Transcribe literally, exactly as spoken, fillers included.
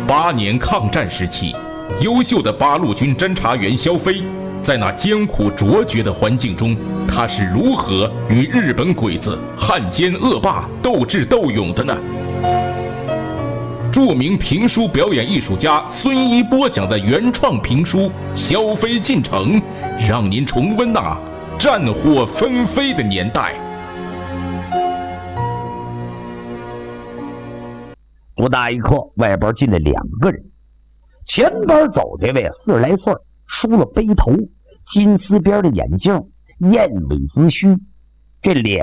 八年抗战时期，优秀的八路军侦察员萧飞，在那艰苦卓绝的环境中，他是如何与日本鬼子、汉奸恶霸斗智斗勇的呢？著名评书表演艺术家孙一播讲的原创评书《萧飞进城》，让您重温那战火纷飞的年代。 不大一刻，外边进来两个人，前边走这位四十来岁，梳了背头，金丝边的眼镜，燕尾子须，这脸